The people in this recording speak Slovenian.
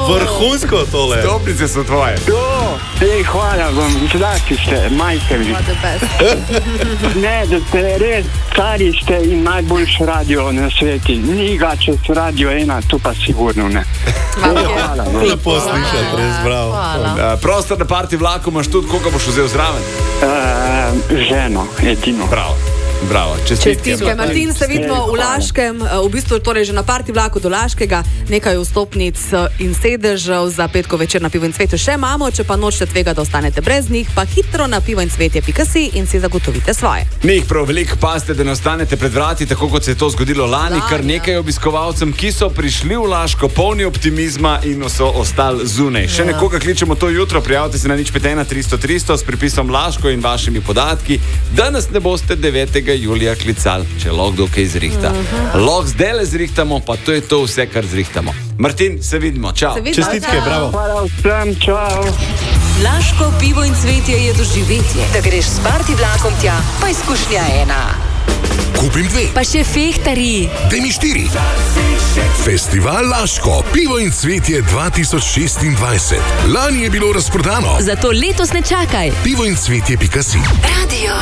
Vrhunsko tole. Stopnice so tvoje. Hvala vam, zlasti ste, majstri. Ne, da ste res stari ste in najboljši radio na sveti. Ni ga čez Radio 1, tu pa sigurno ne. Hvala vam. Lepo slišati, res bravo. Prostor na parti vlaku imaš tudi, koga boš vzel zraven? Ženo, edino. Bravo, čestitke. Martin, se vidimo v Laškem, v bistvu torej že na parti vlaku do Laškega, nekaj vstopnic in sedežev za petko večer na Pivo in cvetje še imamo, če pa nočete tvega, da ostanete brez njih, pa hitro na pivoincvetje.si in si zagotovite svoje. Ni jih prav veliko, pazite, da ne ostanete pred vrati, tako kot se je to zgodilo lani, kar nekaj obiskovalcem, ki so prišli v Laško polni optimizma in so ostali zunaj. Še nekoga kličemo to jutro, prijavite se na 051 300 300 s pripisom Laško in vašimi podatki, da nas ne boste 9. julija klical, če lahko kdo kaj zrihta. Lahko zdaj le zrihtamo, pa to je to vse, kar zrihtamo. Martin, se vidimo, čau. Čestitke, bravo. Hvala vsem, čau. Laško pivo in cvetje je doživetje. Da greš s parti vlakom tja, pa izkušnja ena. Kupim 2. Pa še fehtari. Daj mi 4. Festival Laško, pivo in cvetje 2026. Lani je bilo razprodano. Zato letos ne čakaj. Pivoincvetje.si. Radio